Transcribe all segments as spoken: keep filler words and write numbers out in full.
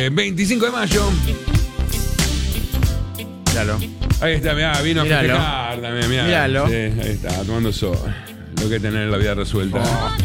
eh, veinticinco de mayo. Míralo. Ahí está, mirá, vino Míralo. a festejar también, mirá. Míralo. Sí, ahí está, tomando sol. Lo que tener la vida resuelta. Oh.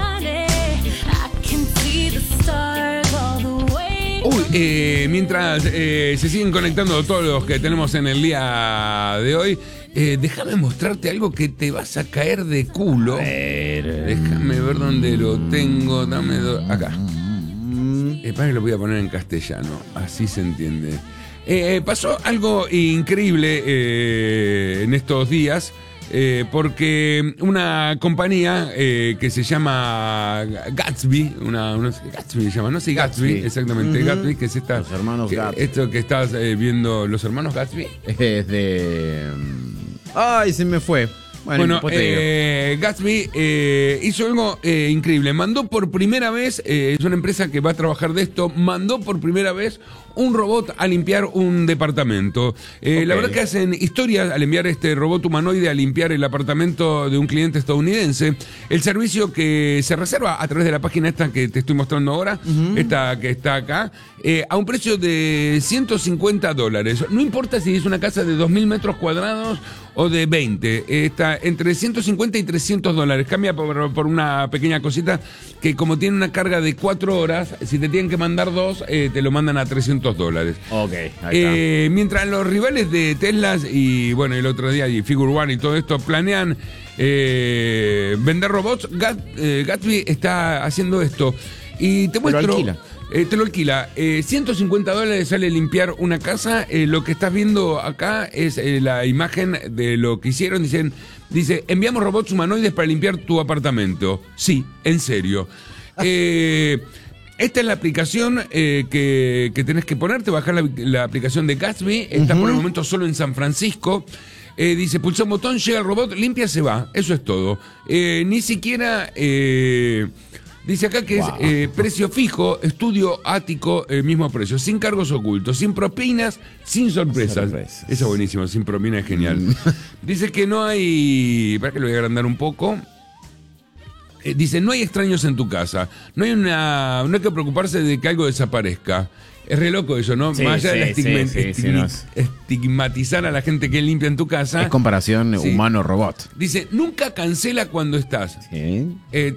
Uy, eh, mientras eh, se siguen conectando todos los que tenemos en el día de hoy, eh, déjame mostrarte algo que te vas a caer de culo. Déjame ver dónde lo tengo. Dame do- acá. Eh, para que lo voy a poner en castellano, así se entiende. Eh, pasó algo increíble eh, en estos días. Eh, porque una compañía eh, que se llama Gatsby, una, una Gatsby se llama, no sé, Gatsby, Gatsby. exactamente, Uh-huh. Gatsby, que es esta, Los hermanos que- Gatsby. esto que estás eh, viendo, los hermanos Gatsby. Es de. Ay, se me fue. Bueno, Bueno, después te digo. eh, Gatsby eh, hizo algo eh, increíble. Mandó por primera vez, eh, es una empresa que va a trabajar de esto, mandó por primera vez un robot a limpiar un departamento. Eh, Ok. La verdad que hacen historia al enviar este robot humanoide a limpiar el apartamento de un cliente estadounidense. El servicio que se reserva a través de la página esta que te estoy mostrando ahora, esta que está acá, eh, a un precio de ciento cincuenta dólares. No importa si es una casa de dos mil metros cuadrados o de veinte. Eh, está entre ciento cincuenta y trescientos dólares. Cambia por, por una pequeña cosita que como tiene una carga de cuatro horas, si te tienen que mandar dos, eh, te lo mandan a trescientos dólares. Ok, ahí Eh, mientras los rivales de Tesla y bueno, el otro día y Figure One y todo esto planean eh, vender robots, Gat, eh, Gatsby está haciendo esto. Y te Te lo muestro. alquila. Eh, te lo alquila. Eh, ciento cincuenta dólares sale limpiar una casa. Eh, lo que estás viendo acá es eh, la imagen de lo que hicieron. Dicen, dice, enviamos robots humanoides para limpiar tu apartamento. Sí, en serio. Eh, esta es la aplicación eh, que, que tenés que ponerte, bajar la, la aplicación de Gatsby. Está por el momento solo en San Francisco. Eh, dice, pulsa un botón, llega el robot, limpia, se va. Eso es todo. Eh, ni siquiera... eh, Dice acá que Wow. es eh, precio fijo, estudio ático, eh, mismo precio, sin cargos ocultos, sin propinas, sin sorpresas. Sorpresas. Eso es buenísimo, sin propina es genial. Dice que no hay... Para que lo voy a agrandar un poco. Eh, dice, no hay extraños en tu casa. No hay una, no hay que preocuparse de que algo desaparezca. Es re loco eso, ¿no? Sí, Más allá de sí, estigma- sí, sí, sí, estigmi- no es- estigmatizar a la gente que limpia en tu casa. Es comparación Sí. humano-robot. Dice, nunca cancela cuando estás. Sí. Eh,